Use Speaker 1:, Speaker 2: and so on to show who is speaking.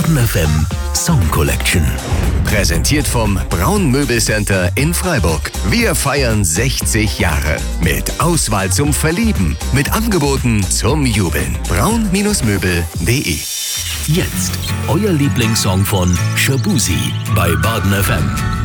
Speaker 1: Baden FM Song Collection.
Speaker 2: Präsentiert vom Braun Möbelcenter in Freiburg. Wir feiern 60 Jahre. Mit Auswahl zum Verlieben. Mit Angeboten zum Jubeln. braun-möbel.de.
Speaker 1: Jetzt euer Lieblingssong von Shaboozey bei Baden FM.